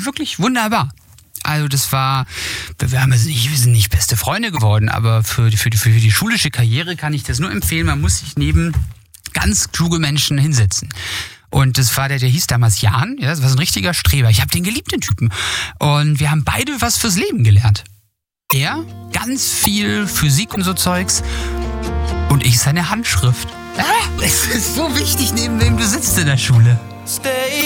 wirklich wunderbar. Also wir sind nicht beste Freunde geworden, aber für die schulische Karriere kann ich das nur empfehlen. Man muss sich neben ganz kluge Menschen hinsetzen. Und das war der hieß damals Jan, ja, das war so ein richtiger Streber. Ich habe den geliebt, den Typen. Und wir haben beide was fürs Leben gelernt. Er, ganz viel Physik und so Zeugs. Und ich seine Handschrift. Es ist so wichtig, neben wem du sitzt in der Schule.